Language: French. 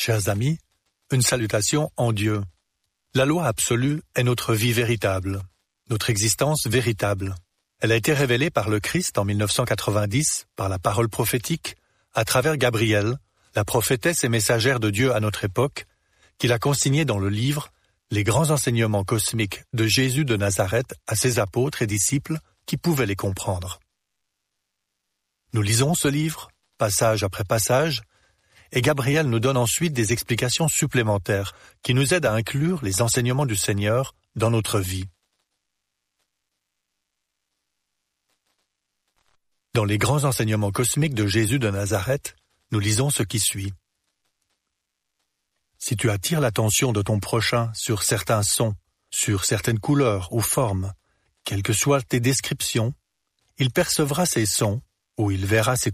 Chers amis, une salutation en Dieu. La loi absolue est notre vie véritable, notre existence véritable. Elle a été révélée par le Christ en 1990, par la parole prophétique, à travers Gabriel, la prophétesse et messagère de Dieu à notre époque, qu'il a consigné dans le livre « Les grands enseignements cosmiques de Jésus de Nazareth à ses apôtres et disciples qui pouvaient les comprendre ». Nous lisons ce livre, passage après passage, et Gabriel nous donne ensuite des explications supplémentaires qui nous aident à inclure les enseignements du Seigneur dans notre vie. Dans les grands enseignements cosmiques de Jésus de Nazareth, nous lisons ce qui suit. Si tu attires l'attention de ton prochain sur certains sons, sur certaines couleurs ou formes, quelles que soient tes descriptions, il percevra ces sons ou il verra ces